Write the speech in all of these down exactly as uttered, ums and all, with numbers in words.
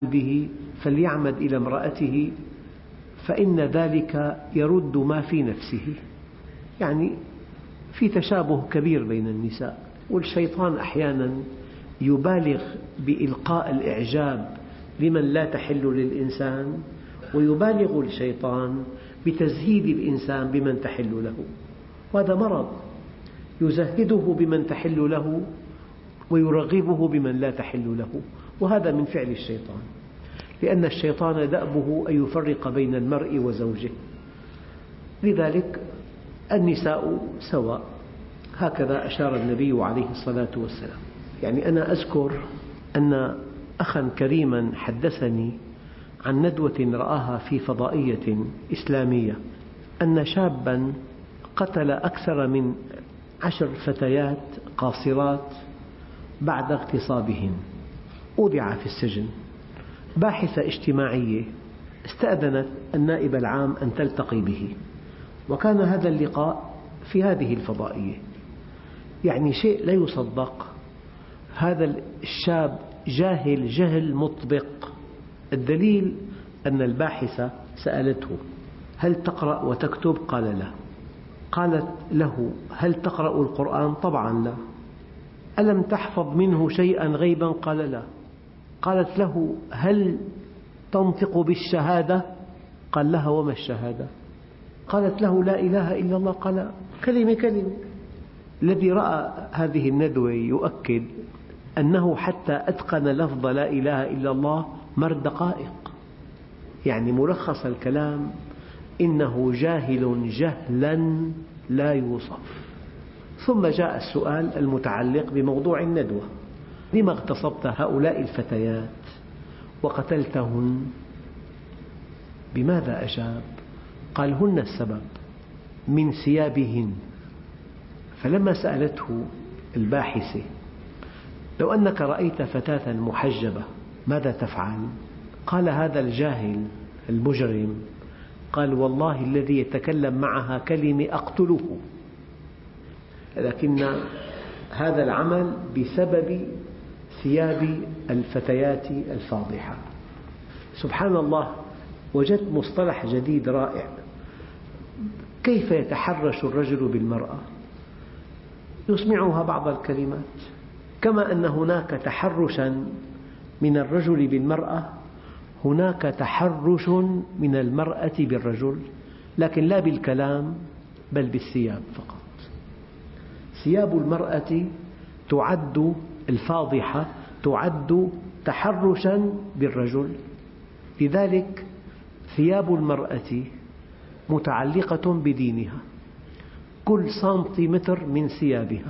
به فليعمد إلى امرأته فإن ذلك يرد ما في نفسه. يعني في تشابه كبير بين النساء، والشيطان أحيانا يبالغ بإلقاء الإعجاب لمن لا تحل للإنسان، ويبالغ الشيطان بتزهيد الإنسان بمن تحل له، وهذا مرض، يزهده بمن تحل له ويرغبه بمن لا تحل له، وهذا من فعل الشيطان، لأن الشيطان دأبه أن يفرق بين المرء وزوجه. لذلك النساء سواء، هكذا أشار النبي عليه الصلاة والسلام. يعني أنا أذكر أن أخا كريما حدثني عن ندوة رآها في فضائية إسلامية، أن شابا قتل أكثر من عشر فتيات قاصرات بعد اغتصابهن، أودع في السجن. باحثة اجتماعية استأذنت النائب العام أن تلتقي به، وكان هذا اللقاء في هذه الفضائية. يعني شيء لا يصدق، هذا الشاب جاهل جهل مطبق. الدليل أن الباحثة سألته: هل تقرأ وتكتب؟ قال لا. قالت له: هل تقرأ القرآن؟ طبعا لا. ألم تحفظ منه شيئا غيبا؟ قال لا. قالت له: هل تنطق بالشهادة؟ قال لها: وما الشهادة؟ قالت له: لا إله إلا الله. قال: كلمة كلمة. الذي رأى هذه الندوة يؤكد أنه حتى أتقن لفظ لا إله إلا الله مر دقائق. يعني ملخص الكلام: إنه جاهل جهلا لا يوصف. ثم جاء السؤال المتعلق بموضوع الندوة: لما اغتصبت هؤلاء الفتيات وقتلتهن؟ بماذا أجاب؟ قال: هن السبب، من ثيابهن. فلما سألته الباحثة: لو أنك رأيت فتاة محجبة ماذا تفعل؟ قال هذا الجاهل المجرم: قال: والله الذي يتكلم معها كلمة أقتله، لكن هذا العمل بسبب ثياب الفتيات الفاضحة. سبحان الله، وجدت مصطلح جديد رائع: كيف يتحرش الرجل بالمرأة؟ يسمعها بعض الكلمات. كما أن هناك تحرشا من الرجل بالمرأة، هناك تحرش من المرأة بالرجل، لكن لا بالكلام بل بالثياب فقط. ثياب المرأة تعد الفاضحة تعد تحرشا بالرجل. لذلك ثياب المرأة متعلقة بدينها، كل سنتيمتر من ثيابها،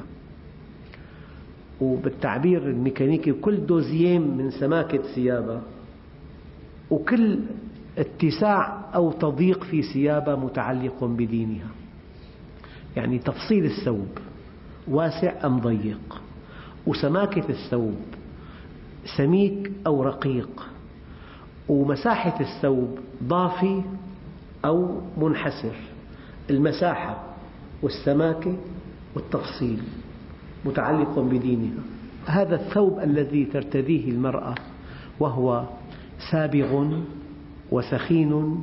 وبالتعبير الميكانيكي كل دوزيام من سماكة ثيابها، وكل اتساع أو تضييق في ثيابها متعلق بدينها. يعني تفصيل الثوب واسع أم ضيق، وسماكة الثوب سميك أو رقيق، ومساحة الثوب ضافي أو منحسر، المساحة والسماكة والتفصيل متعلق بدينها. هذا الثوب الذي ترتديه المرأة وهو سابغ وثخين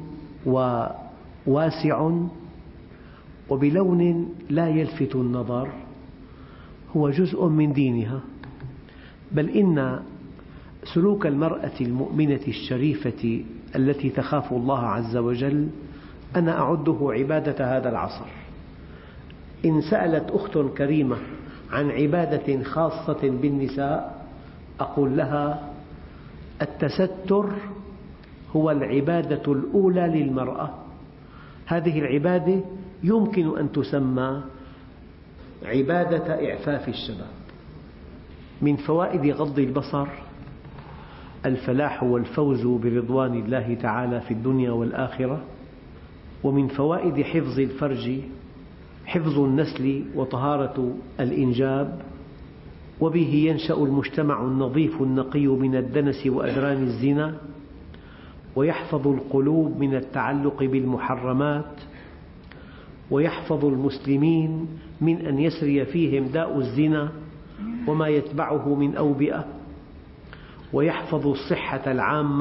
وواسع وبلون لا يلفت النظر هو جزء من دينها. بل إن سلوك المرأة المؤمنة الشريفة التي تخاف الله عز وجل أنا أعده عبادة هذا العصر. إن سألت أخت كريمة عن عبادة خاصة بالنساء أقول لها: التستر هو العبادة الأولى للمرأة. هذه العبادة يمكن أن تسمى عبادة إعفاف الشباب. من فوائد غض البصر الفلاح والفوز برضوان الله تعالى في الدنيا والآخرة، ومن فوائد حفظ الفرج حفظ النسل وطهارة الإنجاب، وبه ينشأ المجتمع النظيف النقي من الدنس وأدران الزنا، ويحفظ القلوب من التعلق بالمحرمات، ويحفظ المسلمين من أن يسري فيهم داء الزنا وما يتبعه من أوبئة، ويحفظ الصحة العامة